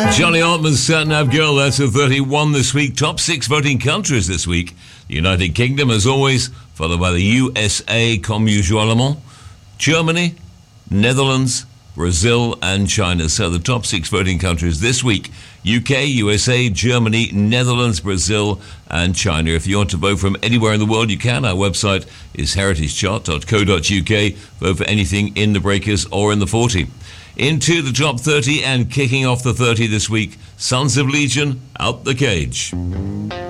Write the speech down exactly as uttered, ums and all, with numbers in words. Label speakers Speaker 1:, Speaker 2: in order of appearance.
Speaker 1: Johnny Altman's Sat Nav Girl, that's a thirty-one this week. Top six voting countries this week. The United Kingdom, as always, followed by the U S A, comme usuellement, Germany, Netherlands, Brazil and China. So the top six voting countries this week: U K, U S A, Germany, Netherlands, Brazil and China. If you want to vote from anywhere in the world, you can. Our website is heritage chart dot co dot uk. Vote for anything in the breakers or in the forty. Into the top thirty and kicking off the thirty this week, Sons of Legion, Out the Cage.